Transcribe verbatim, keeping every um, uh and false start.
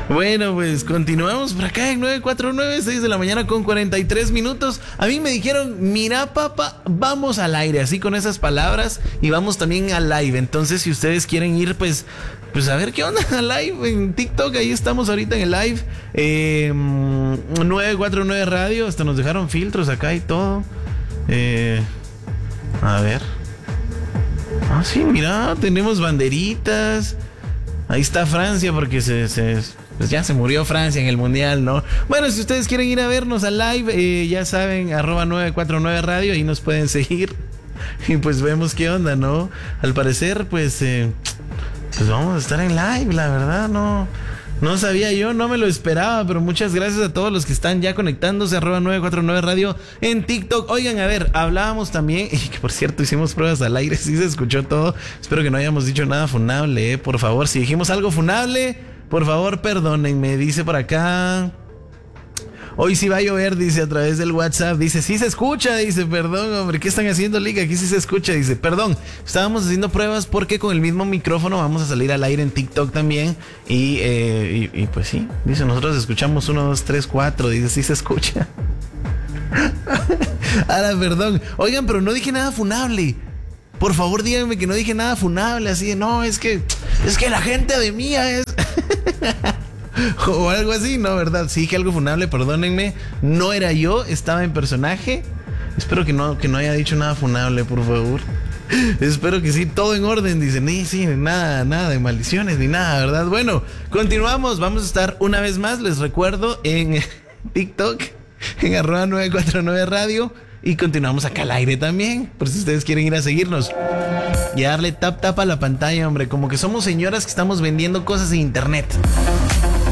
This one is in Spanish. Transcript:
Bueno, pues continuamos por acá en nueve cuatro nueve, seis de la mañana con cuarenta y tres minutos. A mí me dijeron, mira papá, vamos al aire, así con esas palabras, y vamos también al live. Entonces, si ustedes quieren ir, pues, pues a ver qué onda al live en TikTok, ahí estamos ahorita en el live. Eh, nueve cuatro nueve Radio, hasta nos dejaron filtros acá y todo. Eh, a ver. Ah, sí, mira, tenemos banderitas. Ahí está Francia porque se, se pues ya se murió Francia en el mundial, ¿no? Bueno, si ustedes quieren ir a vernos al live, eh, ya saben, arroba nueve cuatro nueve Radio, ahí nos pueden seguir. Y pues vemos qué onda, ¿no? Al parecer, pues, eh, pues vamos a estar en live, la verdad, no... No sabía yo, no me lo esperaba, pero muchas gracias a todos los que están ya conectándose, arroba nueve cuatro nueve Radio en TikTok. Oigan, a ver, hablábamos también, y que por cierto hicimos pruebas al aire, sí se escuchó todo. Espero que no hayamos dicho nada funable, eh, por favor. Si dijimos algo funable, por favor, perdónenme, dice por acá... Hoy sí va a llover, dice, a través del WhatsApp. Dice, sí se escucha, dice, perdón, hombre, ¿qué están haciendo, Liga? Aquí sí se escucha, dice, perdón, estábamos haciendo pruebas porque con el mismo micrófono vamos a salir al aire en TikTok también. Y, eh, y, y pues sí, dice, nosotros escuchamos uno, dos, tres, cuatro, dice, sí se escucha. Ahora, perdón. Oigan, pero no dije nada funable. Por favor, díganme que no dije nada funable, así de, no, es que, es que la gente de mía es... O algo así, no, ¿verdad? Sí, que algo funable, perdónenme. No era yo, estaba en personaje. Espero que no, que no haya dicho nada funable, por favor. Espero que sí, todo en orden, dicen. Ni sí, nada, nada de maldiciones, ni nada, ¿verdad? Bueno, continuamos, vamos a estar una vez más, les recuerdo, en TikTok, en arroba nueve cuatro nueve Radio. Y continuamos acá al aire también, por si ustedes quieren ir a seguirnos. Y darle tap tap a la pantalla, hombre, como que somos señoras que estamos vendiendo cosas en internet.